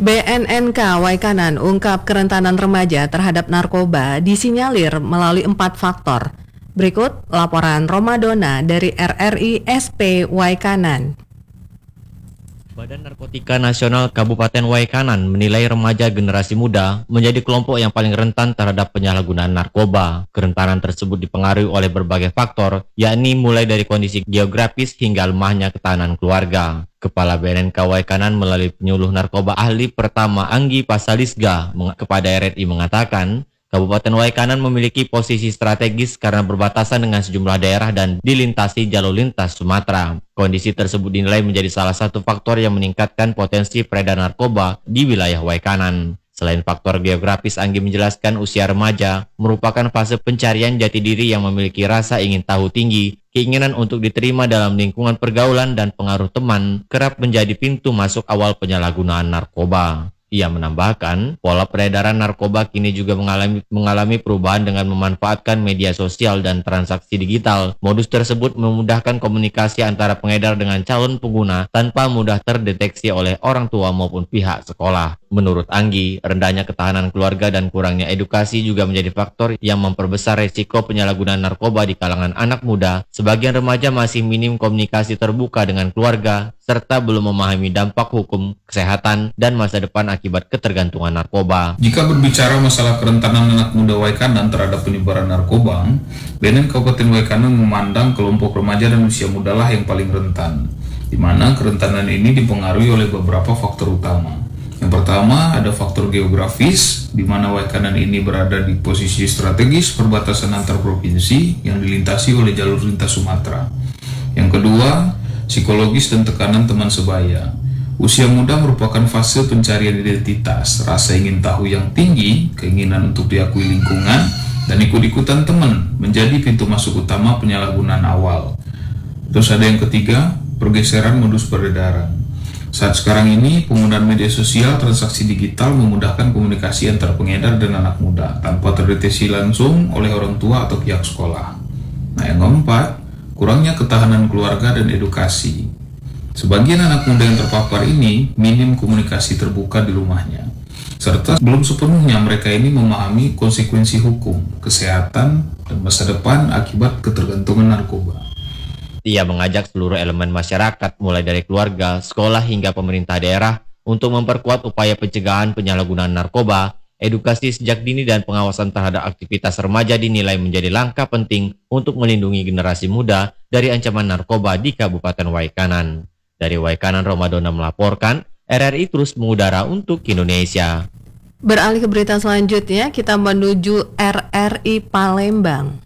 BNNK Waikanan ungkap kerentanan remaja terhadap narkoba disinyalir melalui 4 faktor. Berikut laporan Romadona dari RRI SP Waikanan. Badan Narkotika Nasional Kabupaten Waikanan menilai remaja generasi muda menjadi kelompok yang paling rentan terhadap penyalahgunaan narkoba. Kerentanan tersebut dipengaruhi oleh berbagai faktor, yakni mulai dari kondisi geografis hingga lemahnya ketahanan keluarga. Kepala BNNK Waikanan melalui penyuluh narkoba ahli pertama Anggi Pasalisga kepada RRI mengatakan, Kabupaten Waikanan memiliki posisi strategis karena berbatasan dengan sejumlah daerah dan dilintasi jalur lintas Sumatera. Kondisi tersebut dinilai menjadi salah satu faktor yang meningkatkan potensi peredaran narkoba di wilayah Waikanan. Selain faktor geografis, Anggi menjelaskan usia remaja merupakan fase pencarian jati diri yang memiliki rasa ingin tahu tinggi, keinginan untuk diterima dalam lingkungan pergaulan dan pengaruh teman kerap menjadi pintu masuk awal penyalahgunaan narkoba. Ia menambahkan, pola peredaran narkoba kini juga mengalami perubahan dengan memanfaatkan media sosial dan transaksi digital. Modus tersebut memudahkan komunikasi antara pengedar dengan calon pengguna tanpa mudah terdeteksi oleh orang tua maupun pihak sekolah. Menurut Anggi, rendahnya ketahanan keluarga dan kurangnya edukasi juga menjadi faktor yang memperbesar resiko penyalahgunaan narkoba di kalangan anak muda. Sebagian remaja masih minim komunikasi terbuka dengan keluarga, serta belum memahami dampak hukum, kesehatan, dan masa depan akibat ketergantungan narkoba. Jika berbicara masalah kerentanan anak muda Waikanan terhadap penyebaran narkoba, BNN Kabupaten Waikanan memandang kelompok remaja dan usia muda lah yang paling rentan, di mana kerentanan ini dipengaruhi oleh beberapa faktor utama. Yang pertama, ada faktor geografis, di mana Waikanan ini berada di posisi strategis perbatasan antar provinsi yang dilintasi oleh jalur lintas Sumatera. Yang kedua, psikologis dan tekanan teman sebaya. Usia muda merupakan fase pencarian identitas, rasa ingin tahu yang tinggi, keinginan untuk diakui lingkungan, dan ikut-ikutan teman menjadi pintu masuk utama penyalahgunaan awal. Terus ada yang ketiga, pergeseran modus peredaran. Saat sekarang ini, penggunaan media sosial transaksi digital memudahkan komunikasi antar pengedar dan anak muda tanpa terdeteksi langsung oleh orang tua atau pihak sekolah. Nah, yang keempat, kurangnya ketahanan keluarga dan edukasi. Sebagian anak muda yang terpapar ini minim komunikasi terbuka di rumahnya, serta belum sepenuhnya mereka ini memahami konsekuensi hukum, kesehatan, dan masa depan akibat ketergantungan narkoba. Ia mengajak seluruh elemen masyarakat, mulai dari keluarga, sekolah, hingga pemerintah daerah, untuk memperkuat upaya pencegahan penyalahgunaan narkoba. Edukasi sejak dini dan pengawasan terhadap aktivitas remaja dinilai menjadi langkah penting untuk melindungi generasi muda dari ancaman narkoba di Kabupaten Waikanan. Dari Waikanan, Romadona melaporkan, RRI terus mengudara untuk Indonesia. Beralih ke berita selanjutnya, kita menuju RRI Palembang.